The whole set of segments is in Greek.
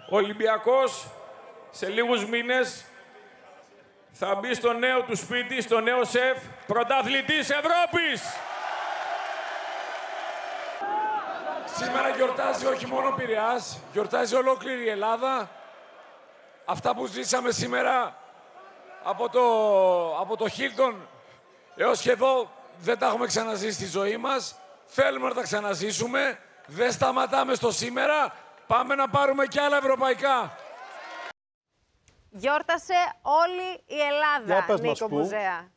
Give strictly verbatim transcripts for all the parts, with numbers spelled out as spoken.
Ο Ολυμπιακός σε λίγους μήνες θα μπει στο νέο του σπίτι, στο νέο σεφ, πρωταθλητής Ευρώπης. Σήμερα γιορτάζει όχι μόνο Πειραιάς, γιορτάζει ολόκληρη η Ελλάδα. Αυτά που ζήσαμε σήμερα από το, από το Hilton έως και εδώ δεν τα έχουμε ξαναζήσει στη ζωή μας. Θέλουμε να τα ξαναζήσουμε. Δεν σταματάμε στο σήμερα. Πάμε να πάρουμε κι άλλα ευρωπαϊκά. Γιόρτασε όλη η Ελλάδα, Νίκο Μπουζέα.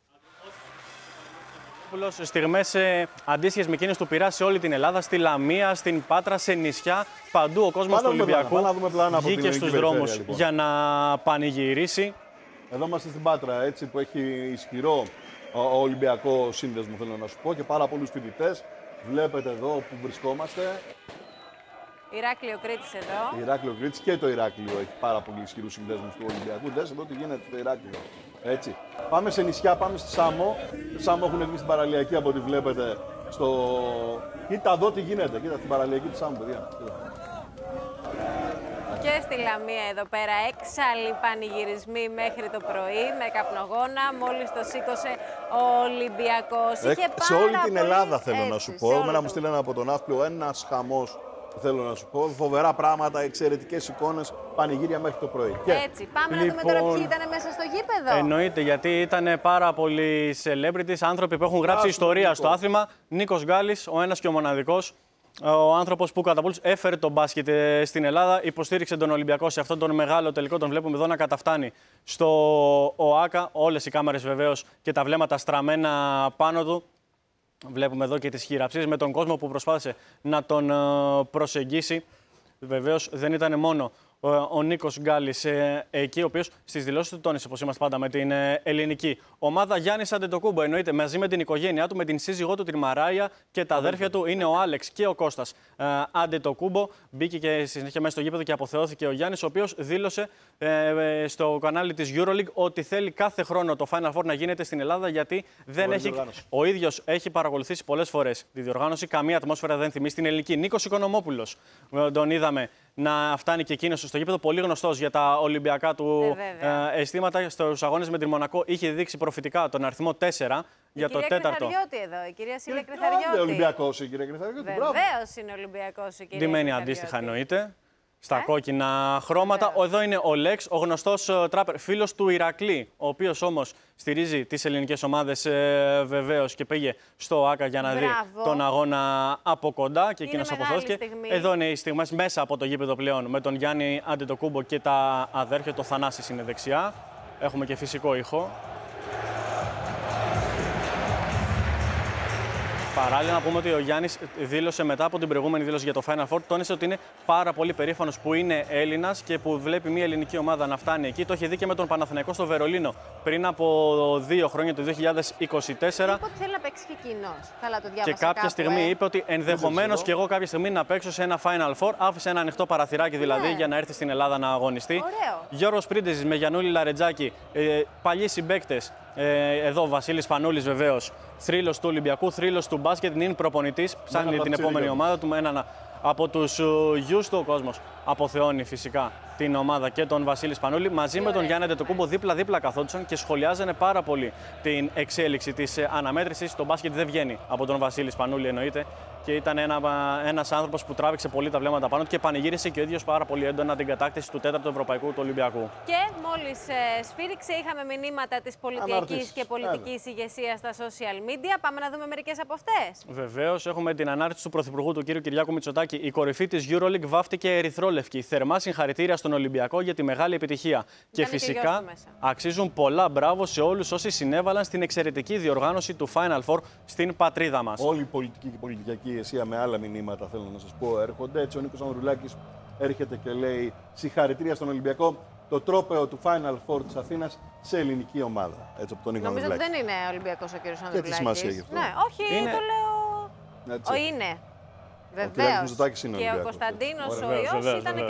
Στιγμές ε, αντίστοιχες με εκείνες του Πειραιά σε όλη την Ελλάδα, στη Λαμία, στην Πάτρα, σε νησιά. Παντού ο κόσμος του Ολυμπιακού βγήκε στους δρόμους λοιπόν. για να πανηγυρίσει. Εδώ είμαστε στην Πάτρα, έτσι, που έχει ισχυρό ο, ο Ολυμπιακό σύνδεσμο, θέλω να σου πω, και πάρα πολλούς φοιτητές. Βλέπετε εδώ που βρισκόμαστε. Ηράκλειο Κρήτης εδώ. Ηράκλειο Κρήτης και το Ηράκλειο έχει πάρα πολύ ισχυρούς συνδέσμους του Ολυμπιακού. Δες εδώ τι γίνεται στο Ηράκλειο. Έτσι. Πάμε σε νησιά, πάμε στη Σάμο. Στη Σάμο έχουν βγει στην παραλιακή από ό,τι βλέπετε. Στο... Κοίτα εδώ τι γίνεται. Κοίτα στην παραλιακή τη Σάμο, παιδιά. Και στη Λαμία εδώ πέρα έξαλλοι πανηγυρισμοί μέχρι το πρωί με καπνογόνα. Μόλις το σήκωσε ο Ολυμπιακός. Ε, σε όλη την Ελλάδα θέλω έτσι, να σου πω. Εμένα μου στείλανε από τον Ναύπλιο ένας χαμός. Θέλω να σου πω, φοβερά πράγματα, εξαιρετικές εικόνες, πανηγύρια μέχρι το πρωί. Έτσι, πάμε λοιπόν, να δούμε τώρα ποιοι ήταν μέσα στο γήπεδο. Εννοείται, γιατί ήταν πάρα πολλοί celebrities, άνθρωποι που έχουν γράψει Ά, ιστορία Νίκο. στο άθλημα. Νίκος Γκάλης, ο ένας και ο μοναδικός. Ο άνθρωπος που κατά πολλούς έφερε τον μπάσκετ στην Ελλάδα, υποστήριξε τον Ολυμπιακό σε αυτόν τον μεγάλο τελικό. Τον βλέπουμε εδώ να καταφτάνει στο ΟΑΚΑ. Όλες οι κάμερες βεβαίως και τα βλέμματα στραμμένα πάνω του. Βλέπουμε εδώ και τις χειραψίες με τον κόσμο που προσπάθησε να τον προσεγγίσει. Βεβαίως δεν ήταν μόνο ο Νίκος Γκάλης εκεί, ο οποίος στις δηλώσεις του τόνισε πως είμαστε πάντα με την ελληνική ομάδα. Γιάννης Αντετοκούμπο, εννοείται, μαζί με την οικογένειά του, με την σύζυγό του, την Μαράια και τα αδέρφια του. Είναι ο Άλεξ και ο Κώστας Αντετοκούμπο. Μπήκε και στη συνέχεια μέσα στο γήπεδο και αποθεώθηκε ο Γιάννης, ο οποίος δήλωσε ε, στο κανάλι της EuroLeague ότι θέλει κάθε χρόνο το Final Four να γίνεται στην Ελλάδα, γιατί δεν έχει... ο ίδιος έχει παρακολουθήσει πολλές φορές τη διοργάνωση. Καμία ατμόσφαιρα δεν θυμίζει την ελληνική. Νίκος Οικονομόπουλος, τον είδαμε να φτάνει και εκείνος στο γήπεδο, πολύ γνωστός για τα Ολυμπιακά του ε, ε, αισθήματα. Στους αγώνες με την Μονακό είχε δείξει προφητικά τον αριθμό τέσσερα για το τέταρτο. Εδώ, η κυρία Σίλια Κρυθαριώτη. Είναι Ολυμπιακός η κυρία Κρυθαριώτη. Βεβαίως είναι Ολυμπιακός η κυρία Ντυμένη αντίστοιχα εννοείται. Στα ε? κόκκινα χρώματα. Βεβαίως. Εδώ είναι ο Λέξ, ο γνωστός uh, τράπερ, φίλος του Ηρακλή, ο οποίος όμως στηρίζει τις ελληνικές ομάδες ε, βεβαίως και πήγε στο ΆΚΑ για να Μπράβο. δει τον αγώνα από κοντά και εκείνος αποθώθηκε. Εδώ είναι οι στιγμές μέσα από το γήπεδο πλέον με τον Γιάννη Αντετοκούμπο και τα αδέρφια. Το Θανάσης είναι δεξιά. Έχουμε και φυσικό ήχο. Παράλληλα, να πούμε ότι ο Γιάννης δήλωσε μετά από την προηγούμενη δήλωση για το Final Four, τόνισε ότι είναι πάρα πολύ περήφανος που είναι Έλληνας και που βλέπει μια ελληνική ομάδα να φτάνει εκεί. Το είχε δει και με τον Παναθηναϊκό στο Βερολίνο πριν από δύο χρόνια, το δύο χιλιάδες είκοσι τέσσερα. Είπε ότι θέλει να παίξει και εκείνος. Καλά, το διάβασα και κάποια κάπου, στιγμή ε. είπε ότι ενδεχομένως και εγώ κάποια στιγμή να παίξω σε ένα Final Four. Άφησε ένα ανοιχτό παραθυράκι δηλαδή ναι. για να έρθει στην Ελλάδα να αγωνιστεί. Ωραίο. Γιώργος Πρίντεζης με Γιαννούλη Λαρετζάκη, ε, παλιοί συμπαίκτες. Ε, εδώ ο Βασίλης Πανούλης βεβαίως, θρύλος του Ολυμπιακού, θρύλος του μπάσκετ, είναι προπονητής, ψάχνει την επόμενη ομάδα του με έναν από τους uh, γιους του. Ο κόσμος αποθεώνει φυσικά την ομάδα και τον Βασίλη Σπανούλη. Μαζί Τι με τον Γιάννη Αντετοκούμπο δίπλα-δίπλα καθόντουσαν και σχολιάζανε πάρα πολύ την εξέλιξη της αναμέτρησης. Το μπάσκετ δεν βγαίνει από τον Βασίλη Σπανούλη εννοείται. Και ήταν ένα, ένας άνθρωπος που τράβηξε πολύ τα βλέμματα πάνω του και πανηγύρισε και ο ίδιος πάρα πολύ έντονα την κατάκτηση του τέταρτου Ευρωπαϊκού του Ολυμπιακού. Και μόλις ε, σφύριξε, είχαμε μηνύματα της πολιτικής και πολιτικής ηγεσίας στα social media. Πάμε να δούμε μερικές από αυτές. Βεβαίως, έχουμε την ανάρτηση του Πρωθυπουργού του κ. Κυριάκου Μητσοτάκη. Η κορυφή της EuroLeague βάφτηκε ερυθρόλευκη. Θερμά συγχαρητήρια στον Ολυμπιακό για τη μεγάλη επιτυχία. Ήταν και φυσικά και αξίζουν πολλά μπράβο σε όλους όσοι συνέβαλαν στην εξαιρετική διοργάνωση του Final Four στην πατρίδα μας. Όλη η πολιτική και πολιτική ηγεσία με άλλα μηνύματα, θέλω να σας πω, έρχονται. Έτσι, ο Νίκος Ανδρουλάκης έρχεται και λέει συγχαρητήρια στον Ολυμπιακό. Το τρόπαιο του Final Four της Αθήνας σε ελληνική ομάδα. Έτσι, από τον Νίκο Νομίζω ότι δεν είναι Ολυμπιακός ο κ. Ανδρουλάκης. Και τι σημασία έχει αυτό. Ναι, όχι, είναι... το λέω. Έτσι. Ο είναι. Βεβαίως. Ο και ο Κωνσταντίνος ο Ιός ήταν.